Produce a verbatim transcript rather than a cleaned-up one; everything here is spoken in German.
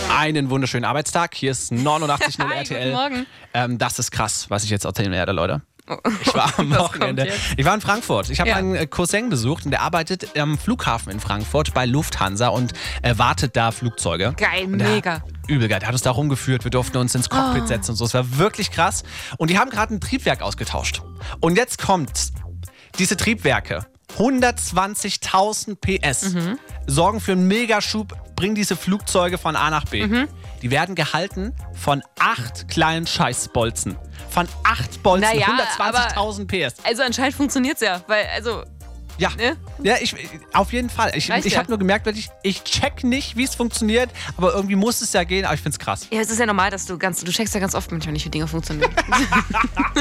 Einen wunderschönen Arbeitstag. Hier ist neunundachtzig Komma null Hi, R T L. guten Morgen. Ähm, das ist krass, was ich jetzt erzählen werde, Leute. Oh. Ich war am Was Wochenende. kommt jetzt? Ich war in Frankfurt. Ich habe Ja. meinen Cousin besucht und der arbeitet am Flughafen in Frankfurt bei Lufthansa und äh, wartet da Flugzeuge. Geil, Und der- mega. Übel geil. Der hat uns da rumgeführt. Wir durften uns ins Cockpit Oh. setzen und so. Es war wirklich krass. Und die haben gerade ein Triebwerk ausgetauscht. Und jetzt kommt diese Triebwerke. hundertzwanzigtausend P S. Mhm. Sorgen für einen Megaschub, bringen diese Flugzeuge von A nach B. Mhm. Die werden gehalten von acht kleinen Scheißbolzen. Von acht Bolzen, Naja, hundertzwanzigtausend P S. Also anscheinend funktioniert's ja, weil, also, Ja, ne? ja ich, auf jeden Fall. Ich, Reicht ich ja. habe nur gemerkt, ich, ich check nicht, wie es funktioniert, aber irgendwie muss es ja gehen, aber ich find's krass. Ja, es ist ja normal, dass du ganz, du checkst ja ganz oft manchmal nicht, wie Dinge funktionieren.